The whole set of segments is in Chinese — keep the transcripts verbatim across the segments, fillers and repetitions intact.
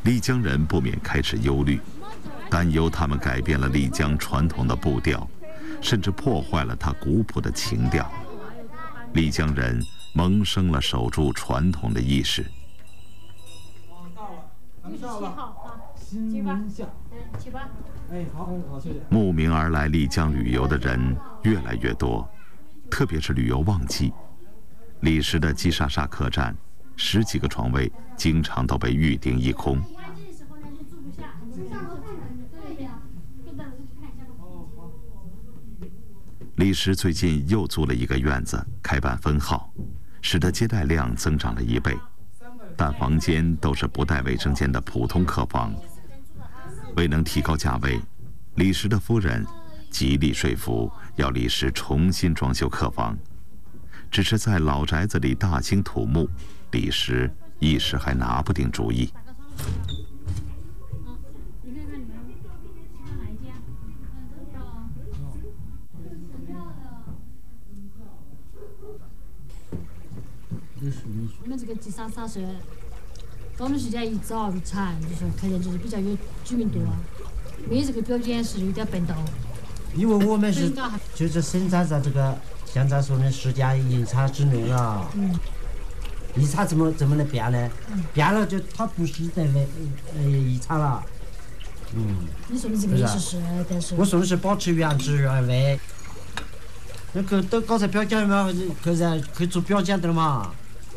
丽江人不免开始忧虑，担忧他们改变了丽江传统的步调，甚至破坏了它古朴的情调。丽江人萌生了守住传统的意识。 到了，新宁夏，去吧。哎，好，好，谢谢。 慕名而来丽江旅游的人越来越多，特别是旅游旺季，李石的基沙沙客栈十几个床位经常都被预订一空。李石最近又租了一个院子，开办分号，使得接待量增长了一倍。但房间都是不带卫生间的普通客房。未能提高价位，李石的夫人极力说服要李石重新装修客房。只是在老宅子里大兴土木，李石一时还拿不定主意。 我们这个基沙沙是高冷时间一早一产，就是客人就是比较有居民多，没这个标间是有点笨到。 因为我们是就是生产在这个现在说的十佳一产之内了。嗯。一产怎么怎么能变呢？嗯、变了就它不是在为呃一产了。嗯。 你说的这个意思是，但是。 我说的是保持原汁原味。那个都刚才标间嘛，客人可以做标间的了嘛。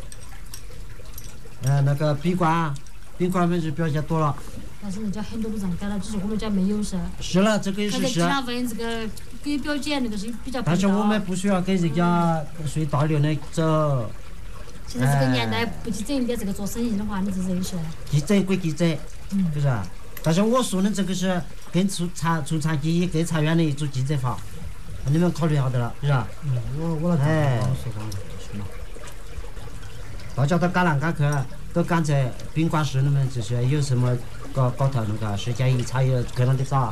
呃，那个宾馆，宾馆们是标间多了。 但是人家很多都这样干了，只是我们家没有噻。 是了，这个也是是。 其他问这个给标间那个是比较。 但是我们不需要给人家随大流的走。 现在这个年代不去整一点这个做生意的话，你这是有些。 记整归记整，嗯，是不是？但是我说的这个是跟出产出产企业跟产院的一种竞争法，你们考虑好的了，是吧？ 嗯，我我来哎， 说话是吗？ 大家都赶来赶去，都赶在宾馆室里面，就是有什么搞搞头那个十佳一产有各样的找。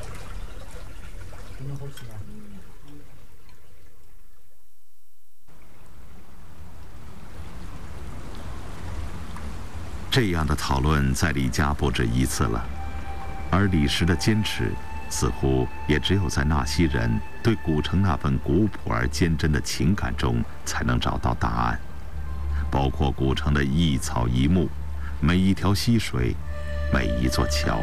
这样的讨论在李家不止一次了，而李石的坚持，似乎也只有在纳西人对古城那份古朴而坚贞的情感中才能找到答案。包括古城的一草一木，每一条溪水，每一座桥。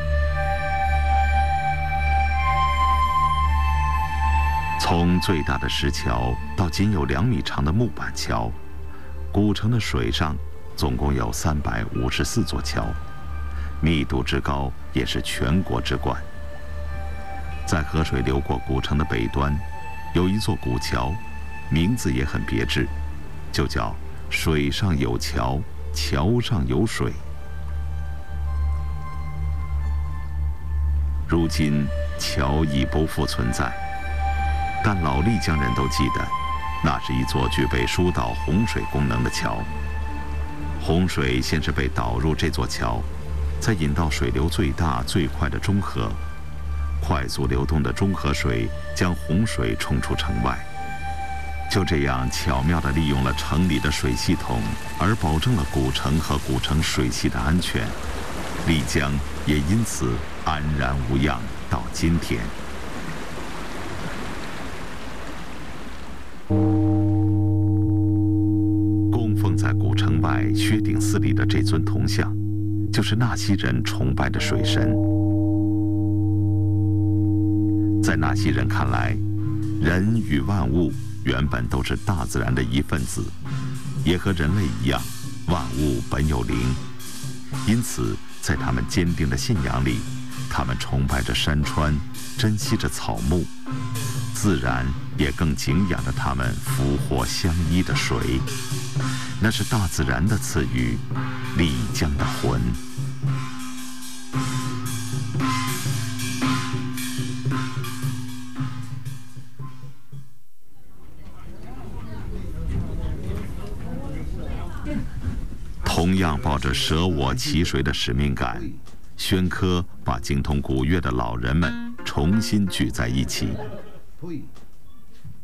从最大的石桥到仅有两米长的木板桥，古城的水上总共有三百五十四座桥，密度之高也是全国之冠。在河水流过古城的北端，有一座古桥，名字也很别致，就叫水上有桥，桥上有水。如今桥已不复存在，但老丽江人都记得，那是一座具备疏导洪水功能的桥。洪水先是被导入这座桥，再引到水流最大最快的中河，快速流动的中河水将洪水冲出城外。就这样巧妙地利用了城里的水系统，而保证了古城和古城水系的安全。丽江也因此安然无恙到今天。供奉在古城外薛顶寺里的这尊铜像，就是纳西人崇拜的水神。在纳西人看来，人与万物原本都是大自然的一份子，也和人类一样，万物本有灵。因此，在他们坚定的信仰里，他们崇拜着山川，珍惜着草木，自然也更敬仰着他们福祸相依的水。那是大自然的赐予，丽江的魂。同样抱着舍我其谁的使命感，宣科把精通古乐的老人们重新聚在一起。